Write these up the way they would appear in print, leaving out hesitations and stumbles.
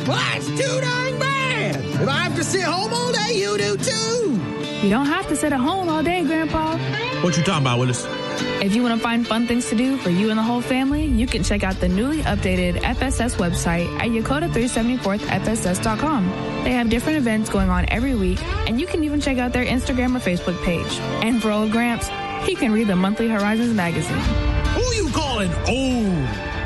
Well, that's too darn bad. If I have to sit home all day, you do too. You don't have to sit at home all day, Grandpa. What you talking about, Willis? If you want to find fun things to do for you and the whole family, you can check out the newly updated FSS website at Yokota374thFSS.com. They have different events going on every week, and you can even check out their Instagram or Facebook page. And for old Gramps, he can read the monthly Horizons magazine. Who you calling old?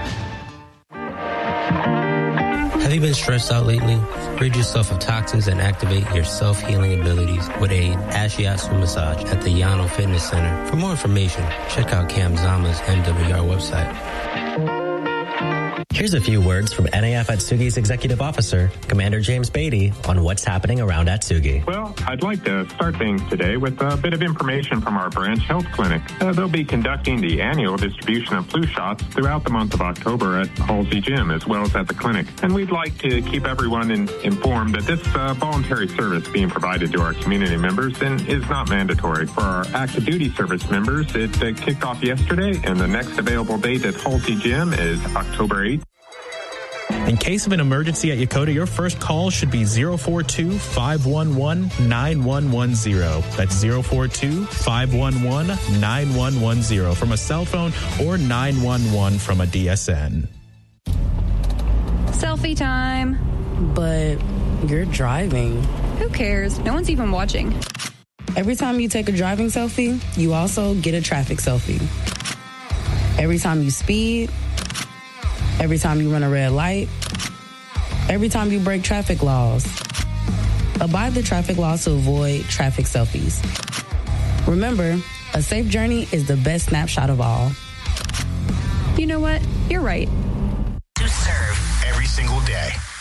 Have you been stressed out lately? Rid yourself of toxins and activate your self-healing abilities with a Ashiatsu massage at the Yano Fitness Center. For more information, check out Cam Zama's MWR website. Here's a few words from NAF Atsugi's Executive Officer, Commander James Beatty, on what's happening around Atsugi. Well, I'd like to start things today with a bit of information from our branch health clinic. They'll be conducting the annual distribution of flu shots throughout the month of October at Halsey Gym as well as at the clinic. And we'd like to keep everyone informed that this voluntary service being provided to our community members is not mandatory. For our active duty service members, it kicked off yesterday, and the next available date at Halsey Gym is October 8th. In case of an emergency at Yokota, your first call should be 042-511-9110. That's 042-511-9110 from a cell phone or 911 from a DSN. Selfie time. But you're driving. Who cares? No one's even watching. Every time you take a driving selfie, you also get a traffic selfie. Every time you speed, every time you run a red light, every time you break traffic laws. Abide the traffic laws to avoid traffic selfies. Remember, a safe journey is the best snapshot of all. You know what? You're right. To serve every single day.